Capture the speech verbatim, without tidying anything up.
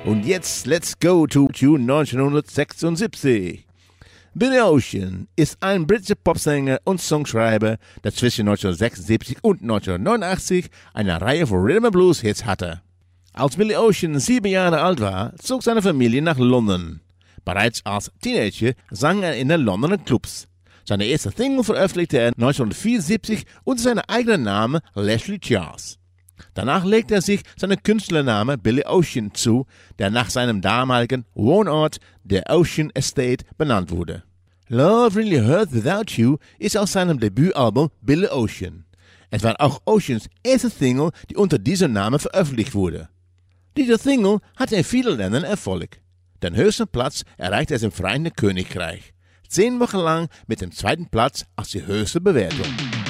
Und jetzt let's go to Tune neunzehnhundertsechsundsiebzig. Billy Ocean ist ein britischer Popsänger und Songschreiber, der zwischen neunzehnhundertsechsundsiebzig und neunzehnhundertneunundachtzig eine Reihe von Rhythm and Blues Hits hatte. Als Billy Ocean sieben Jahre alt war, zog seine Familie nach London. Bereits als Teenager sang er in den Londoner Clubs. Seine erste Single veröffentlichte er neunzehnhundertvierundsiebzig unter seinem eigenen Namen Leslie Charles. Danach legte er sich seinen Künstlername Billy Ocean zu, der nach seinem damaligen Wohnort, der Ocean Estate, benannt wurde. Love Really Hurts Without You ist aus seinem Debütalbum Billy Ocean. Es war auch Oceans erste Single, die unter diesem Namen veröffentlicht wurde. Diese Single hatte in vielen Ländern Erfolg. Den höchsten Platz erreichte es im Vereinigten Königreich. Zehn Wochen lang mit dem zweiten Platz als die höchste Bewertung.